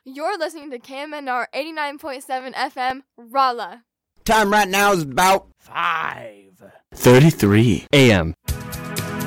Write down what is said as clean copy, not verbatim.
You're listening to KMNR 89.7 FM, Rolla. Time right now is about 5:33 a.m.